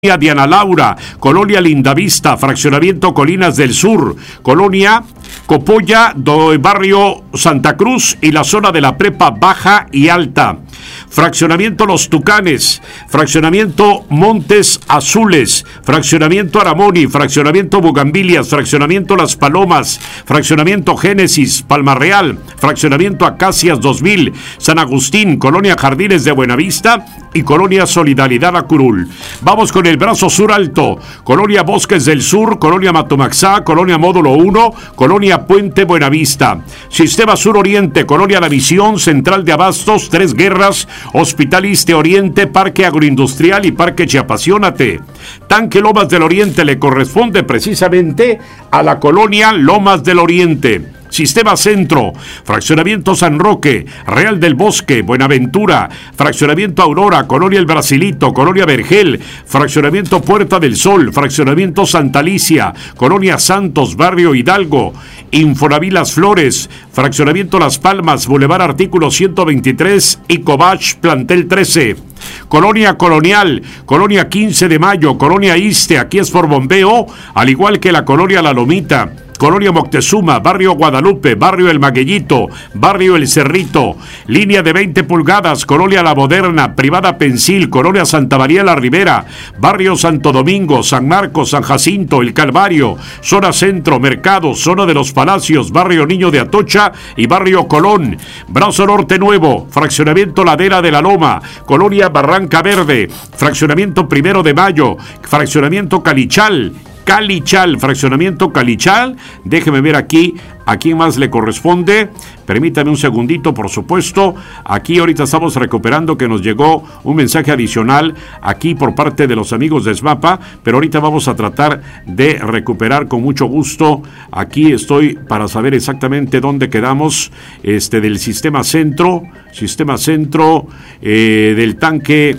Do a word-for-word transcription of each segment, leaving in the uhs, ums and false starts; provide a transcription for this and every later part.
Diana Laura, Colonia Lindavista, Fraccionamiento Colinas del Sur, Colonia Copolla, do Barrio Santa Cruz y la zona de la Prepa Baja y Alta. Fraccionamiento Los Tucanes, Fraccionamiento Montes Azules, Fraccionamiento Aramoni, Fraccionamiento Bugambilias, Fraccionamiento Las Palomas, Fraccionamiento Génesis, Palma Real, Fraccionamiento Acacias dos mil, San Agustín, Colonia Jardines de Buenavista y Colonia Solidaridad Acurul. Vamos con el brazo sur alto, Colonia Bosques del Sur, Colonia Matomaxá, Colonia Módulo uno, Colonia Puente Buenavista. Sistema Sur Oriente, Colonia La Visión, Central de Abastos, Tres Guerras, Hospital Iste Oriente, Parque Agroindustrial y Parque Chiapasionate. Tanque Lomas del Oriente le corresponde precisamente a la Colonia Lomas del Oriente. Sistema Centro, Fraccionamiento San Roque, Real del Bosque, Buenaventura, Fraccionamiento Aurora, Colonia El Brasilito, Colonia Vergel, Fraccionamiento Puerta del Sol, Fraccionamiento Santa Alicia, Colonia Santos, Barrio Hidalgo, Infonavit Las Flores, Fraccionamiento Las Palmas, Boulevard Artículo ciento veintitrés y Cobach, Plantel trece. Colonia Colonial, Colonia quince de Mayo, Colonia Iste, aquí es por bombeo, al igual que la Colonia La Lomita. Colonia Moctezuma, Barrio Guadalupe, Barrio El Magueyito, Barrio El Cerrito, línea de veinte pulgadas, Colonia La Moderna, Privada Pensil, Colonia Santa María la Ribera, Barrio Santo Domingo, San Marcos, San Jacinto, El Calvario, Zona Centro, Mercado, Zona de los Palacios, Barrio Niño de Atocha y Barrio Colón, Brazo Norte Nuevo, Fraccionamiento Ladera de la Loma, Colonia Barranca Verde, Fraccionamiento Primero de Mayo, Fraccionamiento Calichal, Calichal, Fraccionamiento Calichal. Déjeme ver aquí a quién más le corresponde. Permítame un segundito, por supuesto. Aquí ahorita estamos recuperando que nos llegó un mensaje adicional aquí por parte de los amigos de SMAPA, pero ahorita vamos a tratar de recuperar con mucho gusto. Aquí estoy para saber exactamente dónde quedamos, este del Sistema Centro, Sistema Centro eh, del tanque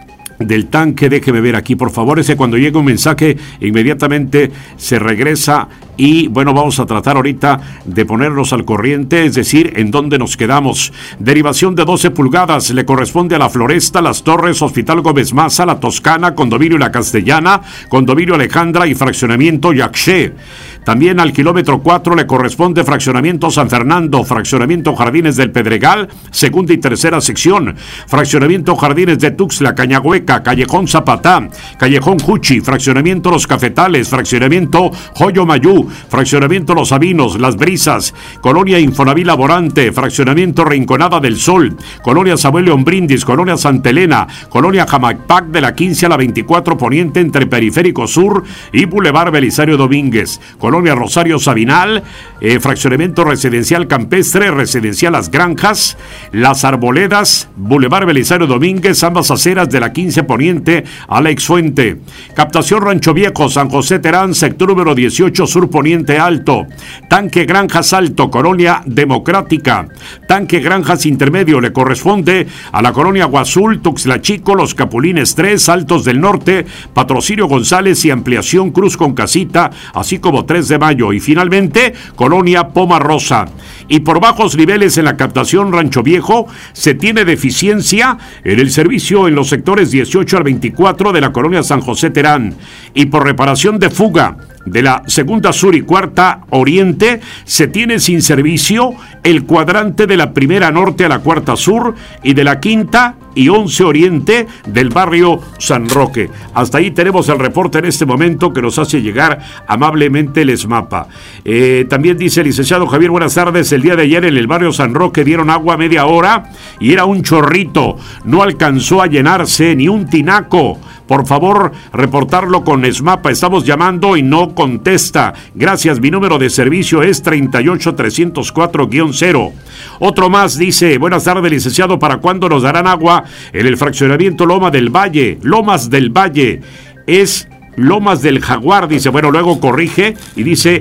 del tanque, déjeme ver aquí, por favor, ese cuando llega un mensaje inmediatamente se regresa y bueno, vamos a tratar ahorita de ponernos al corriente, es decir, en dónde nos quedamos. Derivación de doce pulgadas le corresponde a La Floresta, Las Torres, Hospital Gómez Maza, La Toscana, Condominio La Castellana, Condominio Alejandra y Fraccionamiento Yaxché. También al kilómetro cuatro le corresponde Fraccionamiento San Fernando, Fraccionamiento Jardines del Pedregal, segunda y tercera sección, Fraccionamiento Jardines de Tuxtla, Cañahueca, Callejón Zapatá, Callejón Juchi, Fraccionamiento Los Cafetales, Fraccionamiento Joyo Mayú, Fraccionamiento Los Sabinos, Las Brisas, Colonia Infonavit Laborante, Fraccionamiento Rinconada del Sol, Colonia Samuel León Brindis, Colonia Santa Elena, Colonia Jamapac de la quince a la veinticuatro Poniente entre Periférico Sur y Boulevard Belisario Domínguez, Colonia Rosario Sabinal, eh, Fraccionamiento Residencial Campestre, Residencial Las Granjas, Las Arboledas, Boulevard Belisario Domínguez, ambas aceras de la quince Poniente a la Exfuente, Captación Rancho Viejo, San José Terán, sector número dieciocho Sur Poniente Alto, Tanque Granjas Alto, Colonia Democrática, Tanque Granjas Intermedio le corresponde a la Colonia Guazul, Tuxtla Chico, Los Capulines tres, Altos del Norte, Patrocinio González y Ampliación Cruz con Casita, así como tres de Mayo, y finalmente Colonia Poma Rosa. Y por bajos niveles en la captación Rancho Viejo se tiene deficiencia en el servicio en los sectores dieciocho al veinticuatro de la Colonia San José Terán, y por reparación de fuga de la segunda sur y cuarta oriente se tiene sin servicio el cuadrante de la primera norte a la cuarta sur y de la quinta y once oriente del barrio San Roque. Hasta ahí tenemos el reporte en este momento que nos hace llegar amablemente el SMAPA. Eh, también dice el licenciado Javier, buenas tardes, el día de ayer en el barrio San Roque dieron agua media hora y era un chorrito, no alcanzó a llenarse ni un tinaco. Por favor, reportarlo con SMAPA. Estamos llamando y no contesta. Gracias, mi número de servicio es treinta y ocho trescientos cuatro guión cero. Otro más dice, buenas tardes, licenciado, ¿para cuándo nos darán agua en el fraccionamiento Loma del Valle? Lomas del Valle. Es Lomas del Jaguar, dice. Bueno, luego corrige y dice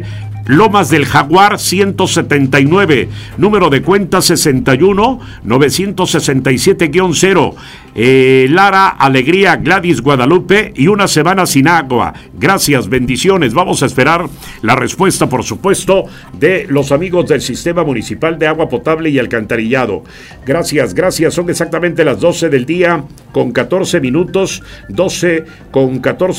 Lomas del Jaguar ciento setenta y nueve, número de cuenta sesenta y uno novecientos sesenta y siete cero. Eh, Lara, Alegría, Gladys, Guadalupe y una semana sin agua. Gracias, bendiciones. Vamos a esperar la respuesta, por supuesto, de los amigos del Sistema Municipal de Agua Potable y Alcantarillado. Gracias, gracias. Son exactamente las doce del día con catorce minutos, doce con catorce